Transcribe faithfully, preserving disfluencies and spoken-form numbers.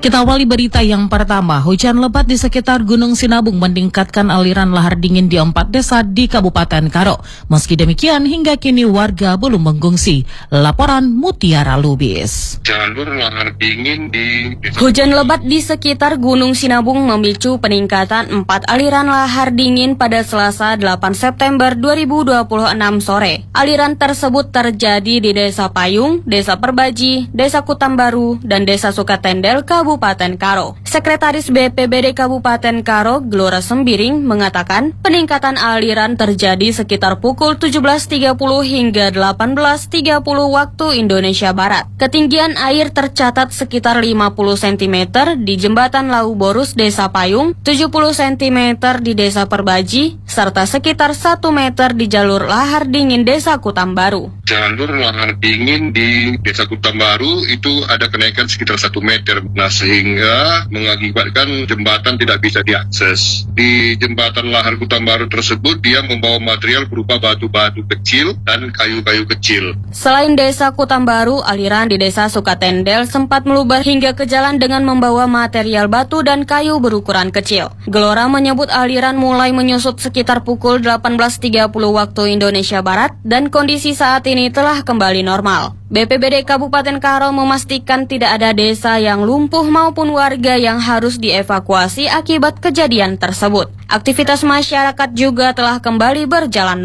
Kita awali berita yang pertama. Hujan lebat di sekitar Gunung Sinabung meningkatkan aliran lahar dingin di empat desa di Kabupaten Karo. Meski demikian, hingga kini warga belum mengungsi. Laporan Mutiara Lubis. Jalur lahar dingin di... Hujan lebat di sekitar Gunung Sinabung memicu peningkatan empat aliran lahar dingin pada Selasa delapan September dua ribu dua puluh enam sore. Aliran tersebut terjadi di Desa Payung, Desa Perbaji, Desa Kutambaru, dan Desa Sukatendel, Kabupaten Karo. Sekretaris B P B D Kabupaten Karo, Gelora Sembiring, mengatakan peningkatan aliran terjadi sekitar pukul tujuh belas tiga puluh hingga delapan belas tiga puluh waktu Indonesia Barat. Ketinggian air tercatat sekitar lima puluh sentimeter di Jembatan Lau Borus Desa Payung, tujuh puluh sentimeter di Desa Perbaji, serta sekitar satu meter di jalur lahar dingin Desa Kutambaru. Jalur lahar dingin di Desa Kutambaru itu ada kenaikan sekitar satu meter. Nah, sehingga mengakibatkan jembatan tidak bisa diakses. Di jembatan lahar Kutambaru tersebut, dia membawa material berupa batu-batu kecil dan kayu-kayu kecil. Selain Desa Kutambaru, aliran di Desa Sukatendel sempat meluber hingga ke jalan dengan membawa material batu dan kayu berukuran kecil. Gelora menyebut aliran mulai menyusut sekitar pukul delapan belas tiga puluh waktu Indonesia Barat dan kondisi saat ini telah kembali normal. B P B D Kabupaten Karo memastikan tidak ada desa yang lumpuh maupun warga yang harus dievakuasi akibat kejadian tersebut. Aktivitas masyarakat juga telah kembali berjalan